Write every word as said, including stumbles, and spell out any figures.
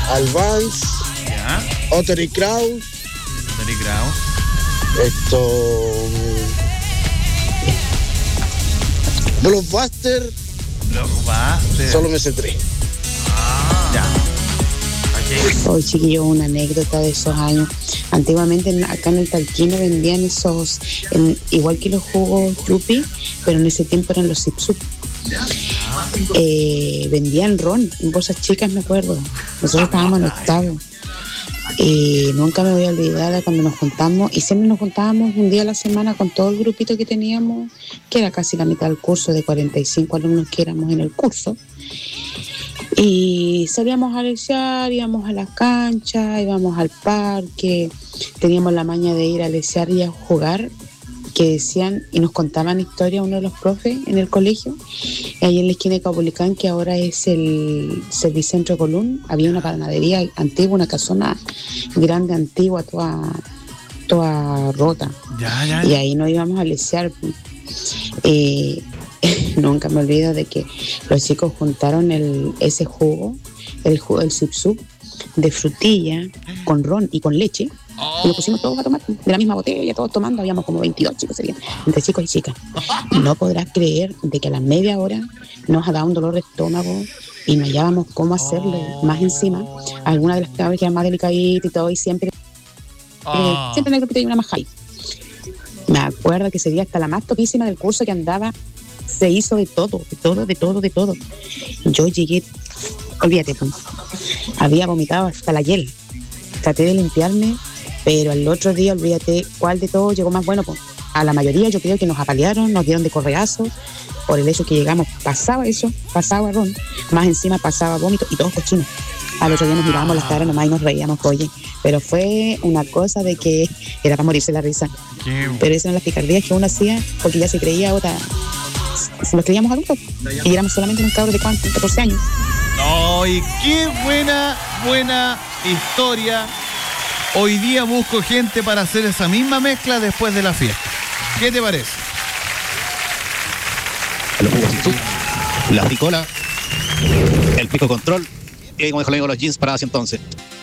Alvance, Ya. Otter y Kraus, Terry Kraus. esto... Blockbuster, Blockbuster. solo me sé tres. Ya. Ok. Hoy, chiquillo, una anécdota de esos años. Antiguamente en- acá en el Talquino vendían esos, en- igual que los jugos Yupi, pero en ese tiempo eran los Zip-Zup. Eh, vendían ron en bolsas chicas, me acuerdo. Nosotros estábamos en octavo. Y nunca me voy a olvidar de cuando nos juntamos, y siempre nos juntábamos un día a la semana con todo el grupito que teníamos, que era casi la mitad del curso, de cuarenta y cinco alumnos que éramos en el curso. Y salíamos a lesear, íbamos a la cancha, íbamos al parque, teníamos la maña de ir a lesear y a jugar, que decían y nos contaban historia uno de los profes en el colegio, ahí en la esquina de Caupolicán, que ahora es el Servicentro Colún. Había una panadería antigua, una casona grande, antigua, toda, toda rota. Ya, ya. Y ahí nos íbamos a lesear. Eh, nunca me olvido de que los chicos juntaron el, ese jugo, el jugo, el Zip-Zup de frutilla con ron y con leche, y lo pusimos todos a tomar de la misma botella, todos tomando. Habíamos como veintidós chicos, serían, entre chicos y chicas. No podrás creer de que a la media hora nos ha dado un dolor de estómago y no hallábamos cómo hacerlo. Más encima, alguna de las cabras que eran más delicaditas y todo, y siempre, eh, siempre en el grupito hay una más high. Me acuerdo que ese día hasta la más topísima del curso que andaba se hizo de todo, de todo, de todo, de todo. Yo llegué, olvídate, pues, había vomitado hasta la hiel. Traté de limpiarme, pero al otro día, olvídate cuál de todo llegó más bueno. Pues, a la mayoría yo creo que nos apalearon, nos dieron de correazo, por el hecho que llegamos, pasaba eso, pasaba ron, más encima pasaba vómito y todos cochinos. Al otro día nos mirábamos las caras nomás y nos reíamos, oye, pero fue una cosa de que era para morirse la risa. Qué Pero esas eran las picardías que uno hacía porque ya se creía otra, se nos creíamos adultos y éramos solamente unos cabros de cuánto, catorce años. No, y qué buena, buena historia. Hoy día busco gente para hacer esa misma mezcla después de la fiesta. ¿Qué te parece? Los jugos Zip-Zup, la fricola, el pico control y como dijo el amigo, los jeans para hace entonces.